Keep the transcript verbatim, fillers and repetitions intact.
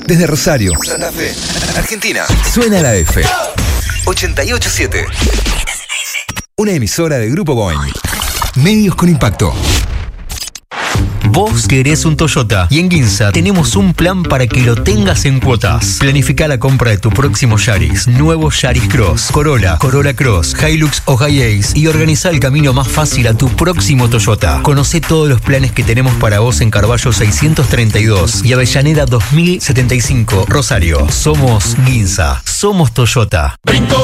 Desde Rosario, Santa Fe, Argentina. Suena la F. ochenta y ocho siete. Una emisora de Grupo Boing. Medios con impacto. Vos querés un Toyota y en Ginza tenemos un plan para que lo tengas en cuotas. Planifica la compra de tu próximo Yaris, nuevo Yaris Cross, Corolla, Corolla Cross, Hilux o Hi-Ace y organiza el camino más fácil a tu próximo Toyota. Conocé todos los planes que tenemos para vos en Carballo seiscientos treinta y dos y Avellaneda dos mil setenta y cinco, Rosario. Somos Ginza, somos Toyota.